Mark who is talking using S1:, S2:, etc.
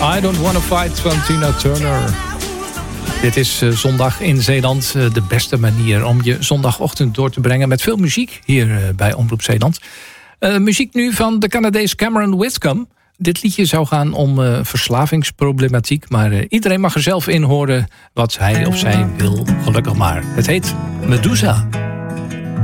S1: I Don't Wanna Fight van Tina Turner. Dit is zondag in Zeeland. De beste manier om je zondagochtend door te brengen met veel muziek hier bij Omroep Zeeland. Muziek nu van de Canadees Cameron Whitcomb. Dit liedje zou gaan om verslavingsproblematiek, maar iedereen mag er zelf in horen wat hij of zij wil. Gelukkig maar. Het heet Medusa.